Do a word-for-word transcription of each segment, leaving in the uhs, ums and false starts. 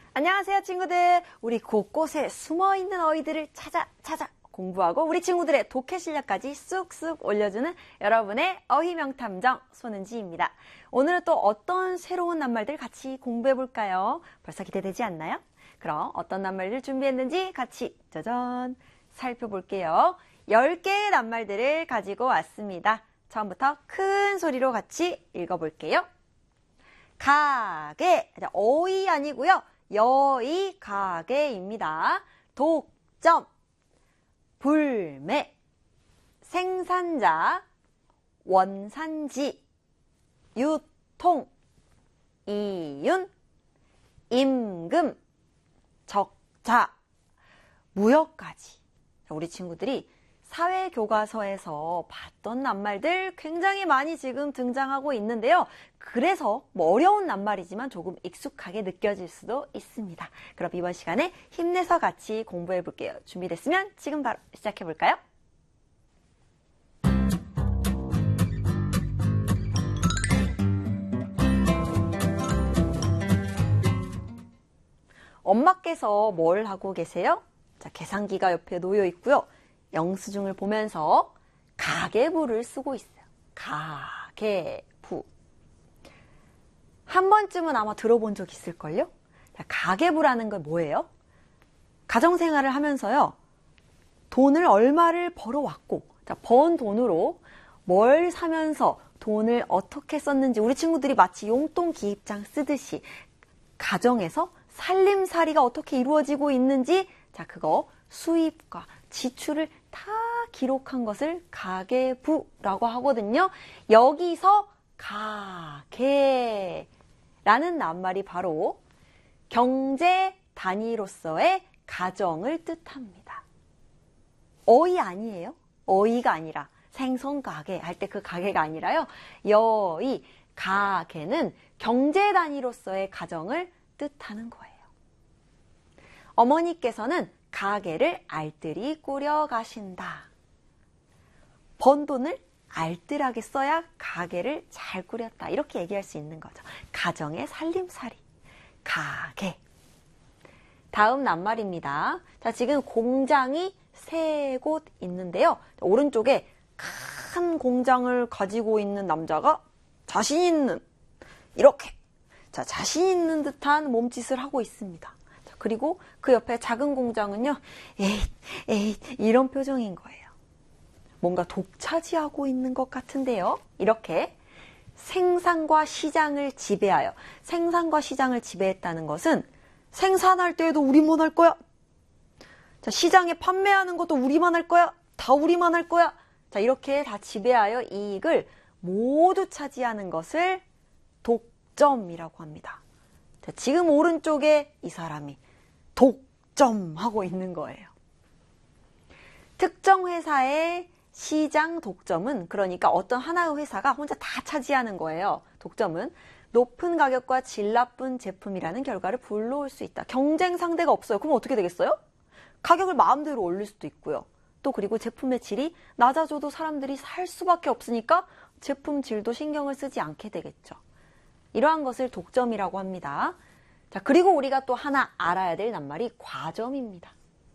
안녕하세요, 친구들. 우리 곳곳에 숨어있는 어휘들을 찾아 찾아 공부하고 우리 친구들의 독해 실력까지 쑥쑥 올려주는 여러분의 어휘 명탐정 손은지입니다. 오늘은 또 어떤 새로운 낱말들 같이 공부해볼까요? 벌써 기대되지 않나요? 그럼 어떤 낱말들 준비했는지 같이 짜잔 살펴볼게요. 열 개의 낱말들을 가지고 왔습니다. 처음부터 큰 소리로 같이 읽어볼게요. 가게, 어이 아니고요. 여의 가게입니다. 독점, 불매, 생산자, 원산지, 유통, 이윤, 임금, 적자, 무역까지. 우리 친구들이 사회교과서에서 봤던 낱말들 굉장히 많이 지금 등장하고 있는데요. 그래서 뭐 어려운 낱말이지만 조금 익숙하게 느껴질 수도 있습니다. 그럼 이번 시간에 힘내서 같이 공부해 볼게요. 준비됐으면 지금 바로 시작해 볼까요? 엄마께서 뭘 하고 계세요? 자, 계산기가 옆에 놓여 있고요. 영수증을 보면서 가계부를 쓰고 있어요. 가계부. 한 번쯤은 아마 들어본 적 있을걸요? 자, 가계부라는 건 뭐예요? 가정생활을 하면서요. 돈을 얼마를 벌어왔고, 자, 번 돈으로 뭘 사면서 돈을 어떻게 썼는지 우리 친구들이 마치 용돈 기입장 쓰듯이 가정에서 살림살이가 어떻게 이루어지고 있는지 자, 그거 수입과 지출을 다 기록한 것을 가계부라고 하거든요. 여기서 가계라는 낱말이 바로 경제 단위로서의 가정을 뜻합니다. 어이 아니에요. 어이가 아니라 생선가게 할 때 그 가게가 아니라요. 여의 가계는 경제 단위로서의 가정을 뜻하는 거예요. 어머니께서는 가게를 알뜰히 꾸려 가신다. 번 돈을 알뜰하게 써야 가게를 잘 꾸렸다. 이렇게 얘기할 수 있는 거죠. 가정의 살림살이. 가게. 다음 낱말입니다. 자, 지금 공장이 세 곳 있는데요. 오른쪽에 큰 공장을 가지고 있는 남자가 자신 있는 이렇게 자, 자신 있는 듯한 몸짓을 하고 있습니다. 그리고 그 옆에 작은 공장은요. 에잇, 에잇 이런 표정인 거예요. 뭔가 독차지하고 있는 것 같은데요. 이렇게 생산과 시장을 지배하여 생산과 시장을 지배했다는 것은 생산할 때에도 우리만 할 거야. 자, 시장에 판매하는 것도 우리만 할 거야. 다 우리만 할 거야. 자, 이렇게 다 지배하여 이익을 모두 차지하는 것을 독점이라고 합니다. 자, 지금 오른쪽에 이 사람이 독점하고 있는 거예요. 특정 회사의 시장 독점은 그러니까 어떤 하나의 회사가 혼자 다 차지하는 거예요. 독점은 높은 가격과 질 나쁜 제품이라는 결과를 불러올 수 있다. 경쟁 상대가 없어요. 그럼 어떻게 되겠어요? 가격을 마음대로 올릴 수도 있고요. 또 그리고 제품의 질이 낮아져도 사람들이 살 수밖에 없으니까 제품 질도 신경을 쓰지 않게 되겠죠. 이러한 것을 독점이라고 합니다. 자, 그리고 우리가 또 하나 알아야 될 낱말이 과점입니다.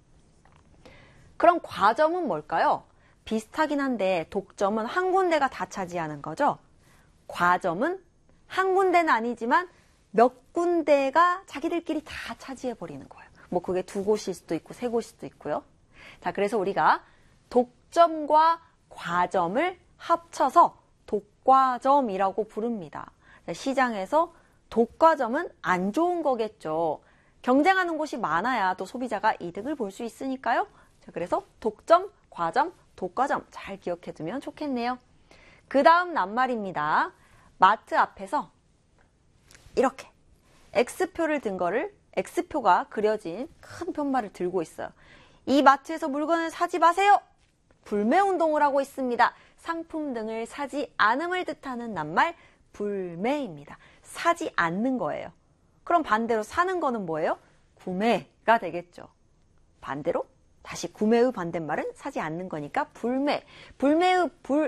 그럼 과점은 뭘까요? 비슷하긴 한데 독점은 한 군데가 다 차지하는 거죠. 과점은 한 군데는 아니지만 몇 군데가 자기들끼리 다 차지해버리는 거예요. 뭐 그게 두 곳일 수도 있고 세 곳일 수도 있고요. 자, 그래서 우리가 독점과 과점을 합쳐서 독과점이라고 부릅니다. 시장에서 독과점은 안 좋은 거겠죠. 경쟁하는 곳이 많아야 또 소비자가 이득을 볼 수 있으니까요. 자, 그래서 독점, 과점, 독과점 잘 기억해두면 좋겠네요. 그 다음 낱말입니다. 마트 앞에서 이렇게 X표를 든 거를 X표가 그려진 큰 편말을 들고 있어요. 이 마트에서 물건을 사지 마세요. 불매운동을 하고 있습니다. 상품 등을 사지 않음을 뜻하는 낱말 불매입니다. 사지 않는 거예요. 그럼 반대로 사는 거는 뭐예요? 구매가 되겠죠. 반대로 다시 구매의 반대말은 사지 않는 거니까 불매. 불매의 불